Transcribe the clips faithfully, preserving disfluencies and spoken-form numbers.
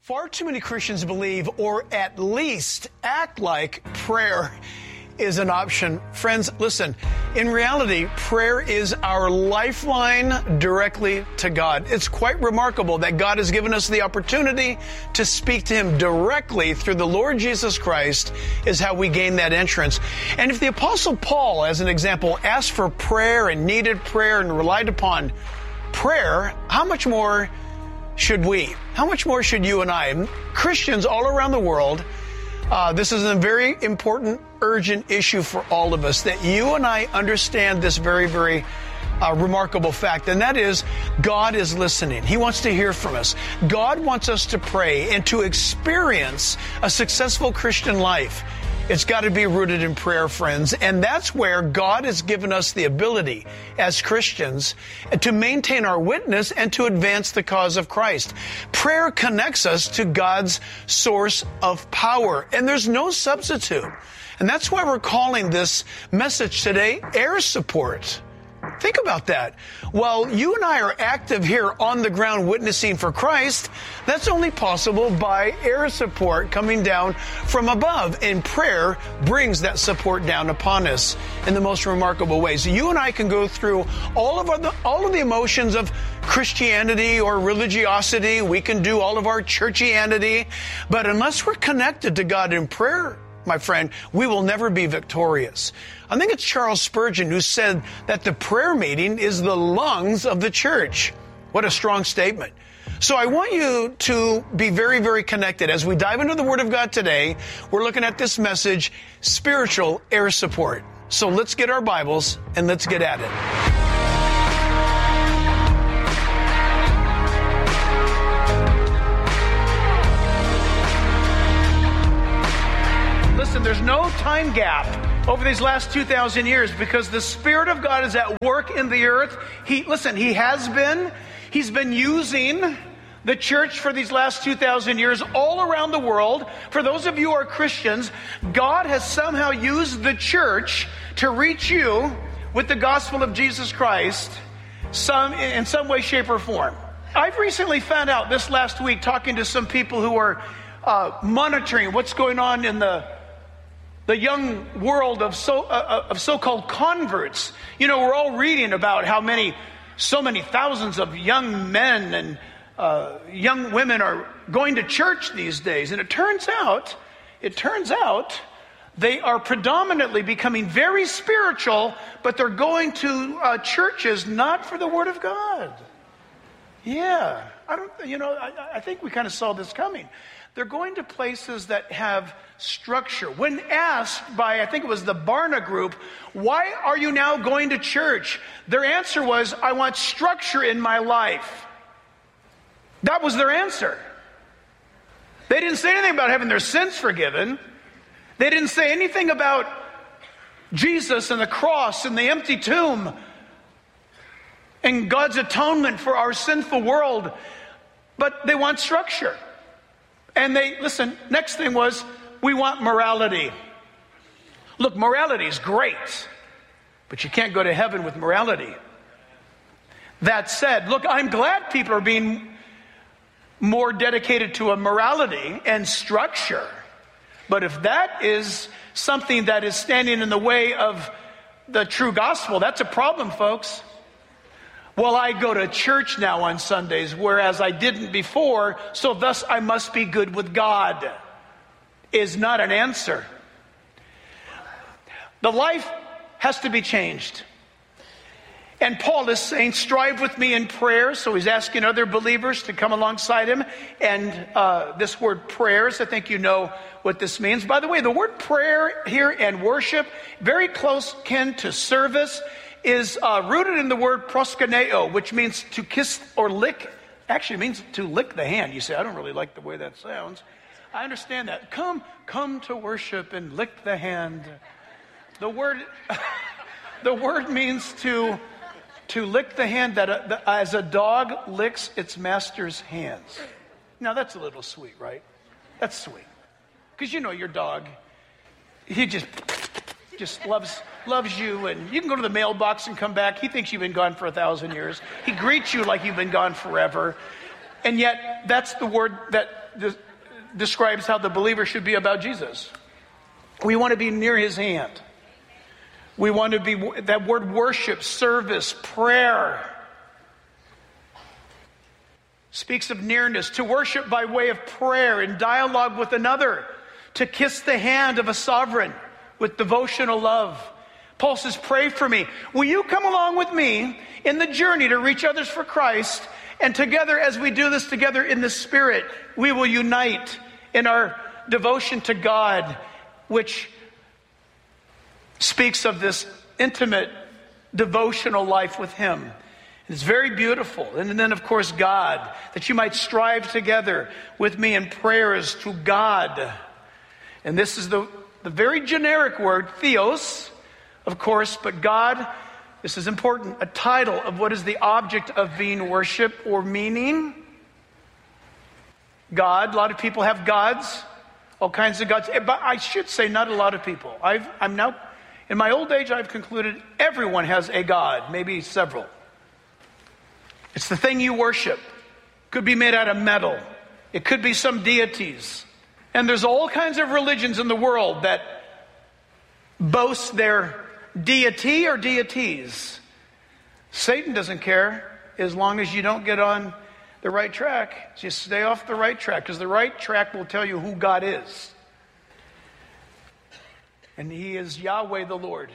Far too many Christians believe, or at least act like, prayer is an option. Friends, listen, in reality, prayer is our lifeline directly to God. It's quite remarkable that God has given us the opportunity to speak to Him directly through the Lord Jesus Christ is how we gain that entrance. And if the Apostle Paul, as an example, asked for prayer and needed prayer and relied upon prayer, how much more should we? How much more should you and I? Christians all around the world, uh, this is a very important, urgent issue for all of us, that you and I understand this very, very uh, remarkable fact, and that is God is listening. He wants to hear from us. God wants us to pray and to experience a successful Christian life. It's got to be rooted in prayer, friends. And that's where God has given us the ability as Christians to maintain our witness and to advance the cause of Christ. Prayer connects us to God's source of power, and there's no substitute. And that's why we're calling this message today Air Support. Think about that. While you and I are active here on the ground witnessing for Christ, that's only possible by air support coming down from above. And prayer brings that support down upon us in the most remarkable ways. You and I can go through all of the, all of the emotions of Christianity or religiosity. We can do all of our churchianity. But unless we're connected to God in prayer, my friend, we will never be victorious. I think it's Charles Spurgeon who said that the prayer meeting is the lungs of the church. What a strong statement. So I want you to be very, very connected. As we dive into the Word of God today, we're looking at this message, Spiritual Air Support. So let's get our Bibles and let's get at it. Listen, there's no time gap over these last two thousand years because the Spirit of God is at work in the earth. He, listen, He has been, He's been using the church for these last two thousand years all around the world. For those of you who are Christians, God has somehow used the church to reach you with the gospel of Jesus Christ some, in some way, shape, or form. I've recently found out this last week, talking to some people who are uh, monitoring what's going on in the The young world of so uh, of so-called converts. You know, we're all reading about how many, so many thousands of young men and uh, young women are going to church these days. And it turns out, it turns out, they are predominantly becoming very spiritual, but they're going to uh, churches not for the Word of God. Yeah, I don't. You know, I, I think we kind of saw this coming. They're going to places that have structure. When asked by, I think it was the Barna Group, why are you now going to church? Their answer was, I want structure in my life. That was their answer. They didn't say anything about having their sins forgiven. They didn't say anything about Jesus and the cross and the empty tomb and God's atonement for our sinful world. But they want structure. And they, listen, next thing was, we want morality. Look, morality is great, but you can't go to heaven with morality. That said, look, I'm glad people are being more dedicated to a morality and structure. But if that is something that is standing in the way of the true gospel, that's a problem, folks. Well, I go to church now on Sundays, whereas I didn't before, so thus I must be good with God, is not an answer. The life has to be changed. And Paul is saying, strive with me in prayer. So he's asking other believers to come alongside him. And uh, this word prayers, I think you know what this means. By the way, the word prayer here and worship, very close kin to service, is uh, rooted in the word proskuneo, which means to kiss or lick. Actually, it means to lick the hand. You say, I don't really like the way that sounds. I understand that. Come, come to worship and lick the hand. The word, the word means to, to lick the hand that a, the, as a dog licks its master's hands. Now that's a little sweet, right? That's sweet, because you know your dog. He just, just loves. loves you, and you can go to the mailbox and come back. He thinks you've been gone for a thousand years. He greets you like you've been gone forever. And yet, that's the word that de- describes how the believer should be about Jesus. We want to be near his hand. We want to be, that word worship, service, prayer, speaks of nearness. To worship by way of prayer in dialogue with another. To kiss the hand of a sovereign with devotional love. Paul says, pray for me. Will you come along with me in the journey to reach others for Christ? And together, as we do this together in the Spirit, we will unite in our devotion to God, which speaks of this intimate devotional life with him. It's very beautiful. And then, of course, God, that you might strive together with me in prayers to God. And this is the, the very generic word, theos, of course, but God, this is important, a title of what is the object of being worship or meaning. God, a lot of people have gods, all kinds of gods. But I should say not a lot of people. I've, I'm now, in my old age, I've concluded everyone has a God, maybe several. It's the thing you worship. Could be made out of metal. It could be some deities. And there's all kinds of religions in the world that boast their deity or deities. Satan doesn't care as long as you don't get on the right track. Just stay off the right track, because the right track will tell you who God is. And he is Yahweh the Lord.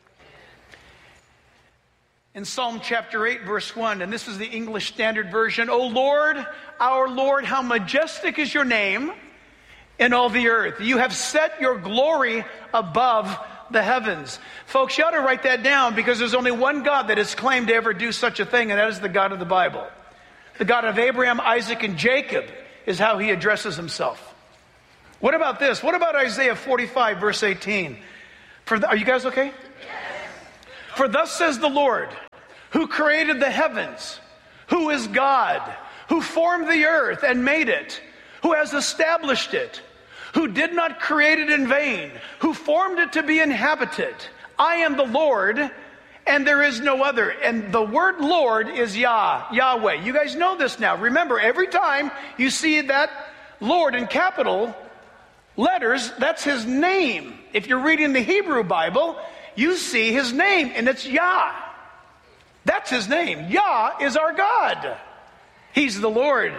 In Psalm chapter eight, verse one, and this is the English Standard Version, O Lord, our Lord, how majestic is your name in all the earth. You have set your glory above the heavens. Folks, you ought to write that down, because there's only one God that has claimed to ever do such a thing, and that is the God of the Bible. The God of Abraham, Isaac, and Jacob is how he addresses himself. What about this? What about Isaiah forty-five, verse eighteen? For the, are you guys okay? For thus says the Lord, who created the heavens, who is God, who formed the earth and made it, who has established it, who did not create it in vain, who formed it to be inhabited. I am the Lord, and there is no other. And the word Lord is Yah, Yahweh. You guys know this now. Remember, every time you see that Lord in capital letters, that's his name. If you're reading the Hebrew Bible, you see his name, and it's Yah. That's his name. Yah is our God. He's the Lord.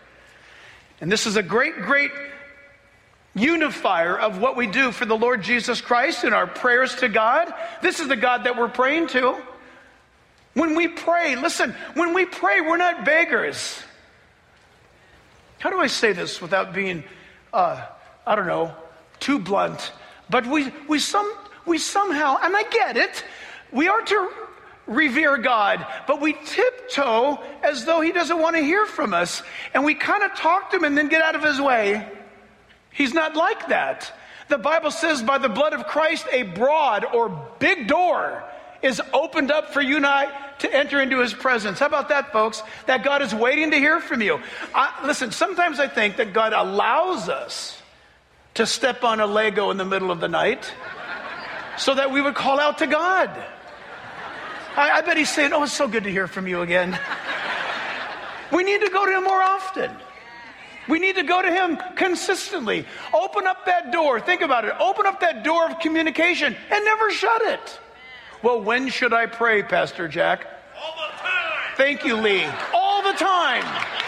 And this is a great, great unifier of what we do for the Lord Jesus Christ in our prayers to God. This is the God that we're praying to. When we pray, listen, when we pray, we're not beggars. How do I say this without being, uh, I don't know, too blunt? But we, we some... We somehow, and I get it, we are to revere God, but we tiptoe as though he doesn't want to hear from us. And we kind of talk to him and then get out of his way. He's not like that. The Bible says by the blood of Christ, a broad or big door is opened up for you and I to enter into his presence. How about that, folks? That God is waiting to hear from you. I, listen, sometimes I think that God allows us to step on a Lego in the middle of the night, so that we would call out to God. I, I bet he's saying, oh, it's so good to hear from you again. We need to go to him more often. We need to go to him consistently. Open up that door. Think about it. Open up that door of communication and never shut it. Well, when should I pray, Pastor Jack? All the time. Thank you, Lee. All the time.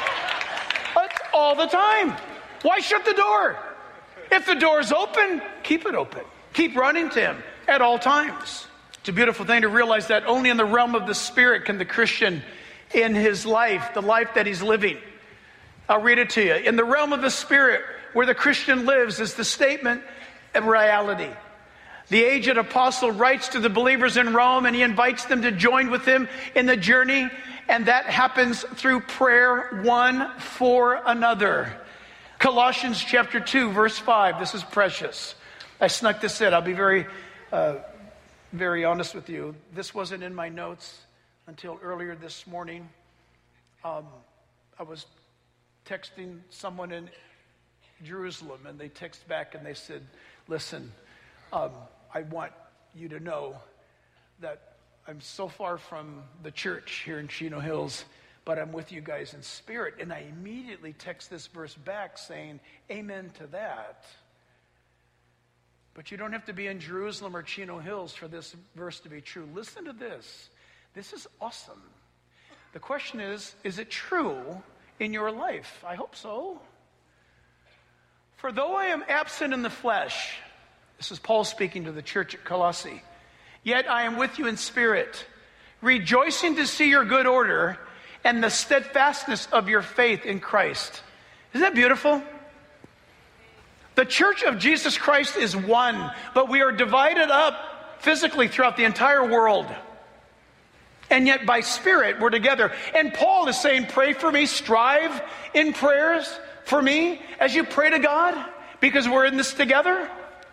But all the time. Why shut the door? If the door is open, keep it open. Keep running to him at all times. It's a beautiful thing to realize that only in the realm of the Spirit can the Christian, in his life, the life that he's living. I'll read it to you. In the realm of the Spirit, where the Christian lives, is the statement of reality. The aged apostle writes to the believers in Rome, and he invites them to join with him in the journey, and that happens through prayer one for another. Colossians chapter two, verse five. This is precious. I snuck this in. I'll be very, uh, very honest with you. This wasn't in my notes until earlier this morning. Um, I was texting someone in Jerusalem, and they text back and they said, listen, um, I want you to know that I'm so far from the church here in Chino Hills, but I'm with you guys in spirit. And I immediately text this verse back saying, amen to that. But you don't have to be in Jerusalem or Chino Hills for this verse to be true. Listen to this. This is awesome. The question is, is it true in your life? I hope so. For though I am absent in the flesh, this is Paul speaking to the church at Colossae, yet I am with you in spirit, rejoicing to see your good order and the steadfastness of your faith in Christ. Isn't that beautiful? The church of Jesus Christ is one, but we are divided up physically throughout the entire world. And yet by spirit, we're together. And Paul is saying, pray for me, strive in prayers for me as you pray to God, because we're in this together.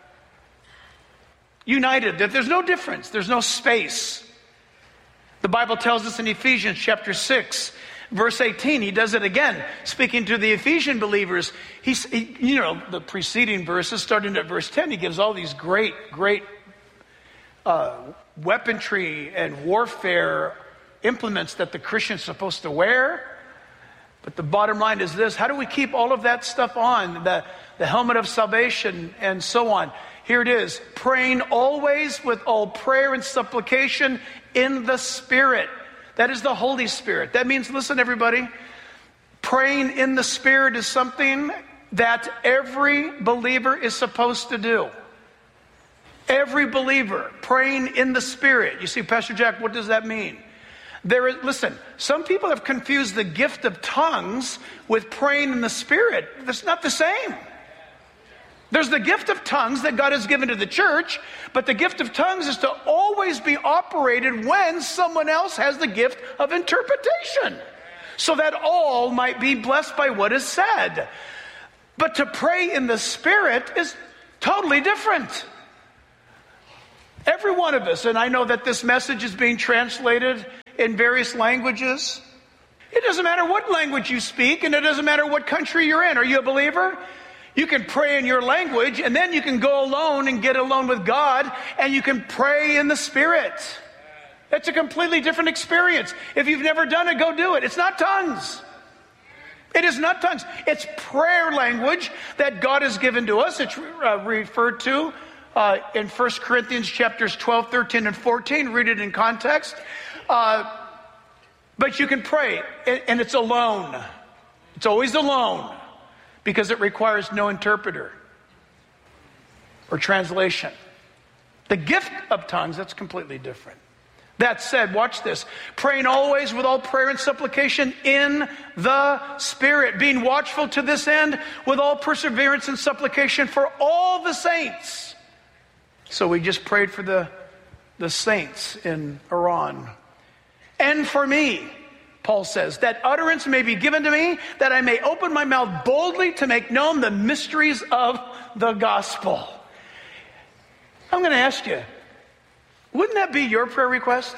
United, that there's no difference, there's no space. The Bible tells us in Ephesians chapter six, verse eighteen, he does it again, speaking to the Ephesian believers. He's, he, you know, the preceding verses, starting at verse ten, he gives all these great, great uh, weaponry and warfare implements that the Christian's supposed to wear. But the bottom line is this: how do we keep all of that stuff on? The, the helmet of salvation and so on. Here it is: praying always with all prayer and supplication in the Spirit. That is the Holy Spirit. That means, listen everybody, praying in the Spirit is something that every believer is supposed to do. Every believer praying in the Spirit. You see, Pastor Jack, what does that mean? There is, listen, some people have confused the gift of tongues with praying in the Spirit. That's not the same. There's the gift of tongues that God has given to the church, but the gift of tongues is to always be operated when someone else has the gift of interpretation, so that all might be blessed by what is said. But to pray in the Spirit is totally different. Every one of us, and I know that this message is being translated in various languages. It doesn't matter what language you speak, and it doesn't matter what country you're in. Are you a believer? You can pray in your language, and then you can go alone and get alone with God, and you can pray in the Spirit. It's a completely different experience. If you've never done it, go do it. It's not tongues. It is not tongues. It's prayer language that God has given to us. It's uh, referred to uh, in First Corinthians chapters twelve, thirteen, and fourteen. Read it in context. Uh, but you can pray, and, and it's alone. It's always alone, because it requires no interpreter or translation. The gift of tongues, that's completely different. That said, watch this. Praying always with all prayer and supplication in the Spirit, being watchful to this end with all perseverance and supplication for all the saints. So we just prayed for the, the saints in Iran. And for me, Paul says, that utterance may be given to me, that I may open my mouth boldly to make known the mysteries of the gospel. I'm going to ask you, wouldn't that be your prayer request?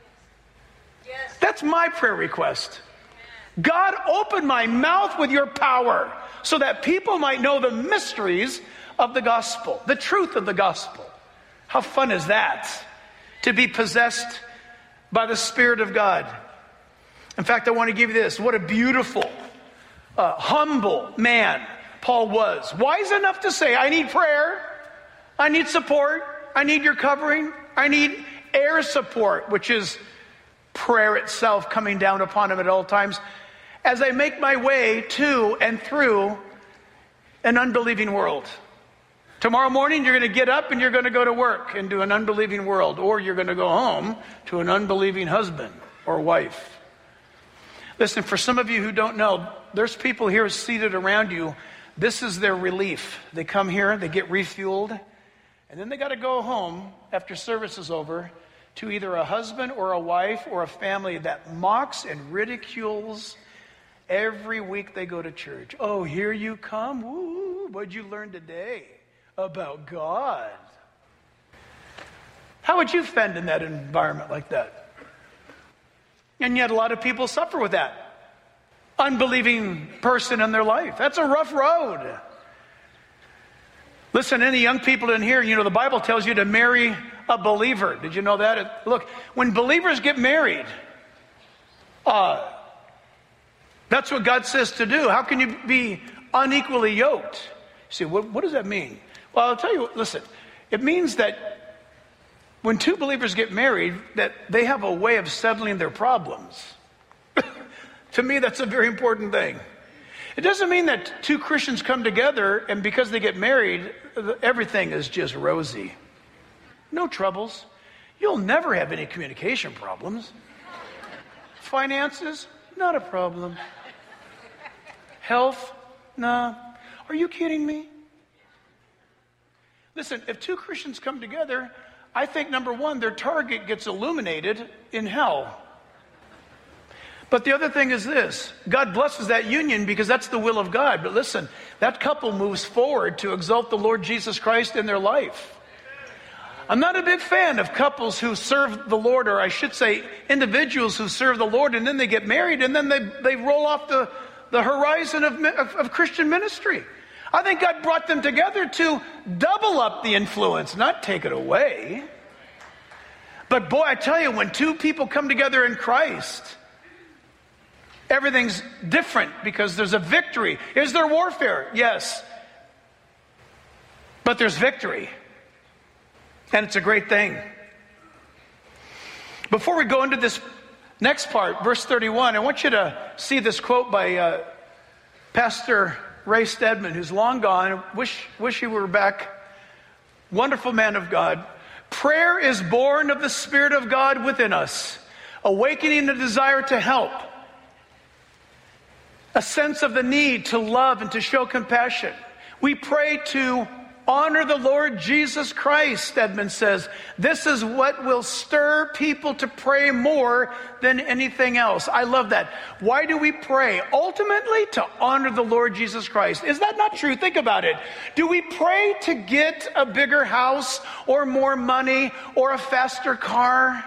Yes. That's my prayer request. God, open my mouth with your power so that people might know the mysteries of the gospel, the truth of the gospel. How fun is that? To be possessed by the Spirit of God. In fact, I want to give you this. What a beautiful, uh, humble man Paul was. Wise enough to say, I need prayer. I need support. I need your covering. I need air support, which is prayer itself coming down upon him at all times, as I make my way to and through an unbelieving world. Tomorrow morning, you're going to get up and you're going to go to work into an unbelieving world, or you're going to go home to an unbelieving husband or wife. Listen, for some of you who don't know, there's people here seated around you. This is their relief. They come here, they get refueled, and then they got to go home after service is over to either a husband or a wife or a family that mocks and ridicules every week they go to church. Oh, here you come. Woo, what'd you learn today about God? How would you fend in that environment like that? And yet a lot of people suffer with that unbelieving person in their life. That's a rough road. Listen, any young people in here, you know, the Bible tells you to marry a believer. Did you know that? Look, when believers get married, uh, That's what God says to do. How can you be unequally yoked? You see, what, what does that mean? Well, I'll tell you, listen, it means that when two believers get married, that they have a way of settling their problems. To me, that's a very important thing. It doesn't mean that two Christians come together and because they get married, everything is just rosy. No troubles. You'll never have any communication problems. Finances, not a problem. Health, nah. Are you kidding me? Listen, if two Christians come together, I think, number one, their target gets illuminated in hell. But the other thing is this. God blesses that union because that's the will of God. But listen, that couple moves forward to exalt the Lord Jesus Christ in their life. I'm not a big fan of couples who serve the Lord, or I should say individuals who serve the Lord and then they get married and then they, they roll off the, the horizon of, of, of Christian ministry. I think God brought them together to double up the influence, not take it away. But boy, I tell you, when two people come together in Christ, everything's different because there's a victory. Is there warfare? Yes. But there's victory. And it's a great thing. Before we go into this next part, verse thirty-one, I want you to see this quote by uh, Pastor Ray Stedman, who's long gone. Wish, wish he were back. Wonderful man of God. Prayer is born of the Spirit of God within us, awakening the desire to help, a sense of the need to love and to show compassion. We pray to honor the Lord Jesus Christ, Edmund says. This is what will stir people to pray more than anything else. I love that. Why do we pray? Ultimately, to honor the Lord Jesus Christ. Is that not true? Think about it. Do we pray to get a bigger house or more money or a faster car?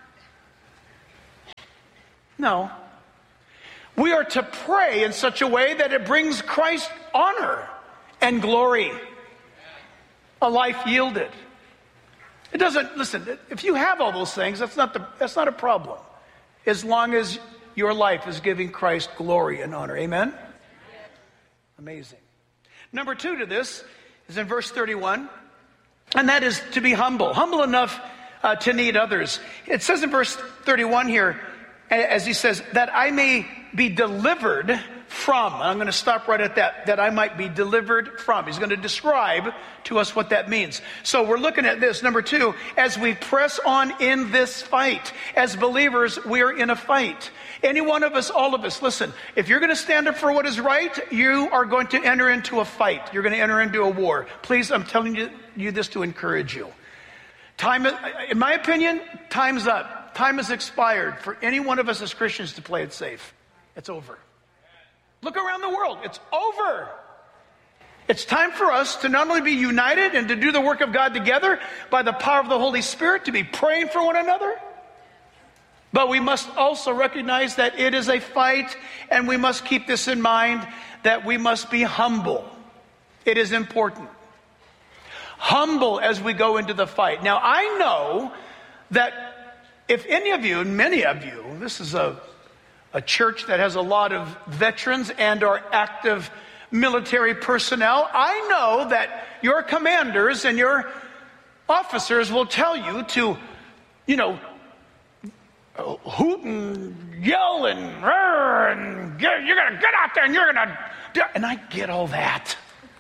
No. We are to pray in such a way that it brings Christ honor and glory. A life yielded. It doesn't, listen, if you have all those things, that's not the, that's not a problem. As long as your life is giving Christ glory and honor. Amen? Amazing. Number two to this is in verse thirty-one, and that is to be humble. Humble enough uh, to need others. It says in verse thirty-one here, as he says, that I may be delivered from. I'm going to stop right at that. That I might be delivered from. He's going to describe to us what that means. So we're looking at this. Number two, as we press on in this fight. As believers, we're in a fight. Any one of us, all of us, listen, if you're going to stand up for what is right, you are going to enter into a fight. You're going to enter into a war. Please, I'm telling you, you this to encourage you. Time, in my opinion, time's up. Time has expired for any one of us as Christians to play it safe. It's over. Look around the world. It's over. It's time for us to not only be united and to do the work of God together by the power of the Holy Spirit, to be praying for one another, but we must also recognize that it is a fight, and we must keep this in mind, that we must be humble. It is important. Humble as we go into the fight. Now, I know that if any of you, and many of you, this is a A church that has a lot of veterans and or active military personnel. I know that your commanders and your officers will tell you to, you know, hoot and yell and roar and get, you're going to get out there and you're going to, and I get all that.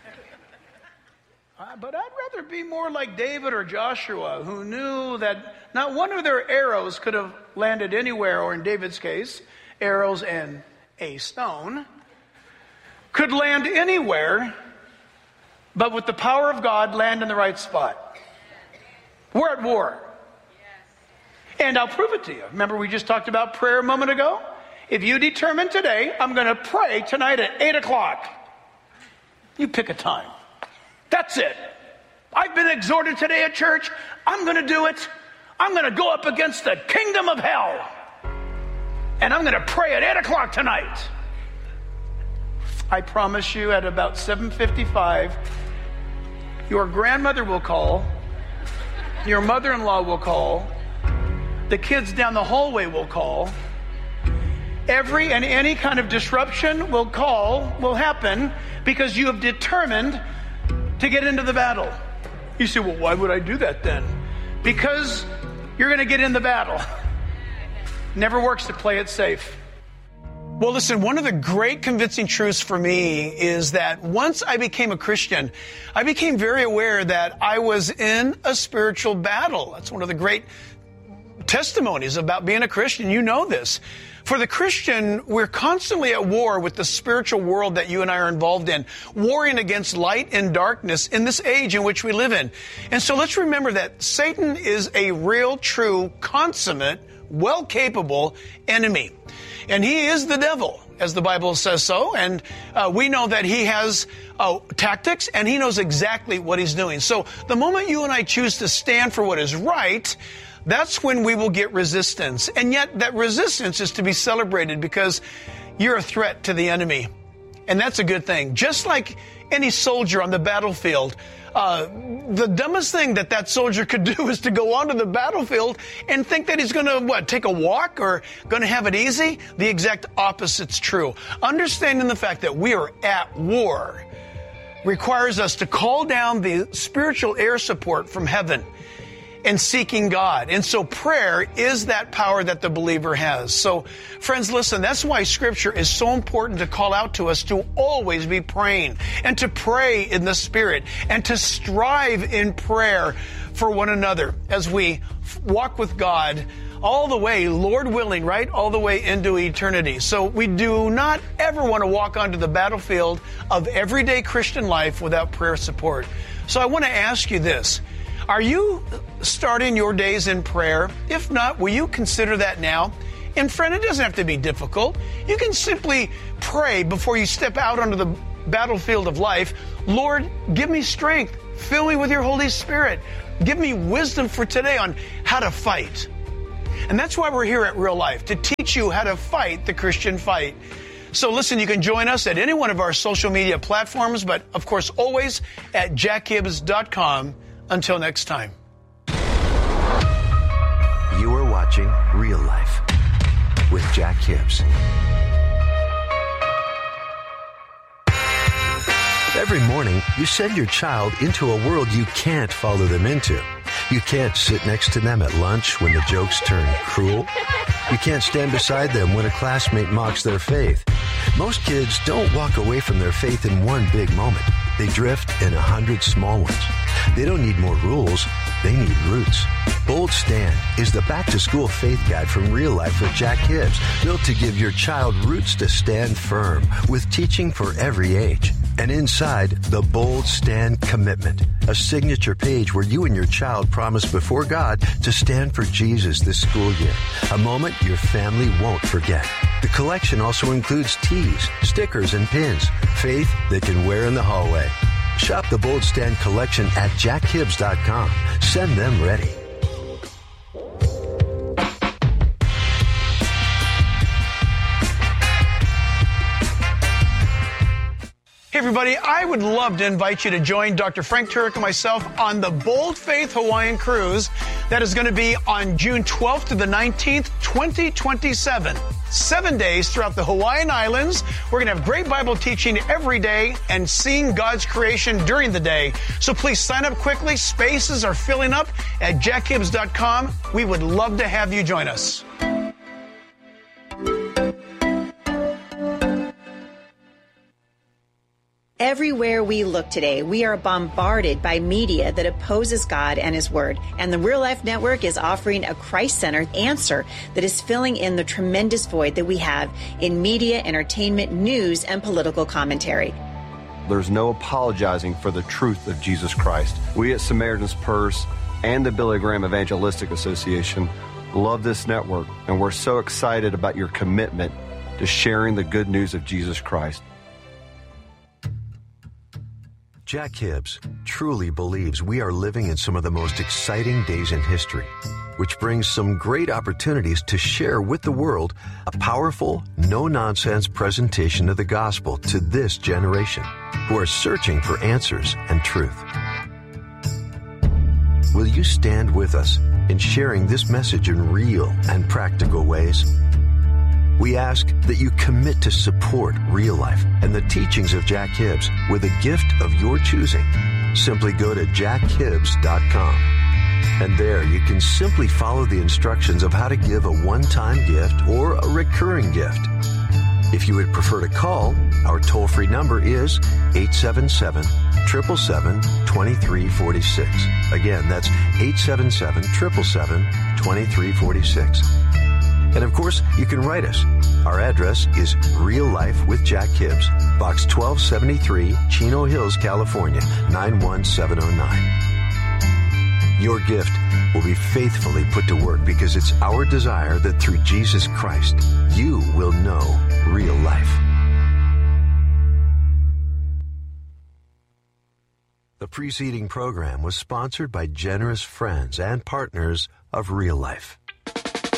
Uh, but I'd rather be more like David or Joshua, who knew that not one of their arrows could have landed anywhere, or in David's case, arrows and a stone could land anywhere, but with the power of God, land in the right spot. We're at war. And I'll prove it to you. Remember, we just talked about prayer a moment ago? If you determine today, I'm going to pray tonight at eight o'clock. You pick a time. That's it. I've been exhorted today at church. I'm going to do it. I'm going to go up against the kingdom of hell. And I'm going to pray at eight o'clock tonight. I promise you, at about seven fifty-five, your grandmother will call, your mother-in-law will call, the kids down the hallway will call, Every and any kind of disruption will call, will happen because you have determined to get into the battle. You say, well, why would I do that then? Because you're going to get in the battle. Never works to play it safe. Well, listen, one of the great convincing truths for me is that once I became a Christian, I became very aware that I was in a spiritual battle. That's one of the great testimonies about being a Christian. You know this. For the Christian, we're constantly at war with the spiritual world that you and I are involved in, warring against light and darkness in this age in which we live in. And so let's remember that Satan is a real, true, consummate, well-capable enemy. And he is the devil, as the Bible says so. And uh, we know that he has uh, tactics, and he knows exactly what he's doing. So the moment you and I choose to stand for what is right, that's when we will get resistance. And yet that resistance is to be celebrated because you're a threat to the enemy. And that's a good thing. Just like any soldier on the battlefield, uh, the dumbest thing that that soldier could do is to go onto the battlefield and think that he's going to, what, take a walk or going to have it easy? The exact opposite's true. Understanding the fact that we are at war requires us to call down the spiritual air support from heaven and seeking God. And so prayer is that power that the believer has. So friends, listen, that's why Scripture is so important to call out to us to always be praying and to pray in the Spirit and to strive in prayer for one another as we walk with God all the way, Lord willing, right? All the way into eternity. So we do not ever want to walk onto the battlefield of everyday Christian life without prayer support. So I want to ask you this. Are you starting your days in prayer? If not, will you consider that now? And friend, it doesn't have to be difficult. You can simply pray before you step out onto the battlefield of life. Lord, give me strength. Fill me with your Holy Spirit. Give me wisdom for today on how to fight. And that's why we're here at Real Life, to teach you how to fight the Christian fight. So listen, you can join us at any one of our social media platforms, but of course always at jack hibbs dot com. Until next time. You are watching Real Life with Jack Hibbs. Every morning, you send your child into a world you can't follow them into. You can't sit next to them at lunch when the jokes turn cruel. You can't stand beside them when a classmate mocks their faith. Most kids don't walk away from their faith in one big moment. They drift in a hundred small ones. They don't need more rules. They need roots. Bold Stand is the back-to-school faith guide from Real Life with Jack Hibbs, built to give your child roots to stand firm, with teaching for every age. And inside, the Bold Stand Commitment, a signature page where you and your child promise before God to stand for Jesus this school year, a moment your family won't forget. The collection also includes tees, stickers, and pins, faith they can wear in the hallway. Shop the Bold Stand collection at jack hibbs dot com. Send them ready. Hey everybody, I would love to invite you to join Doctor Frank Turek and myself on the Bold Faith Hawaiian Cruise that is going to be on June twelfth to the nineteenth, twenty twenty-seven. Seven days throughout the Hawaiian Islands. We're going to have great Bible teaching every day and seeing God's creation during the day. So please sign up quickly. Spaces are filling up at jack hibbs dot com. We would love to have you join us. Everywhere we look today, we are bombarded by media that opposes God and His Word. And the Real Life Network is offering a Christ-centered answer that is filling in the tremendous void that we have in media, entertainment, news, and political commentary. There's no apologizing for the truth of Jesus Christ. We at Samaritan's Purse and the Billy Graham Evangelistic Association love this network, and we're so excited about your commitment to sharing the good news of Jesus Christ. Jack Hibbs truly believes we are living in some of the most exciting days in history, which brings some great opportunities to share with the world a powerful, no-nonsense presentation of the gospel to this generation who are searching for answers and truth. Will you stand with us in sharing this message in real and practical ways? We ask that you commit to support Real Life and the teachings of Jack Hibbs with a gift of your choosing. Simply go to jack hibbs dot com. And there you can simply follow the instructions of how to give a one-time gift or a recurring gift. If you would prefer to call, our toll-free number is eight seven seven, seven seven seven, two three four six. Again, that's eight seven seven, seven seven seven, two three four six. And of course, you can write us. Our address is Real Life with Jack Hibbs, Box twelve seventy-three, Chino Hills, California, nine one seven oh nine. Your gift will be faithfully put to work because it's our desire that through Jesus Christ, you will know real life. The preceding program was sponsored by generous friends and partners of Real Life.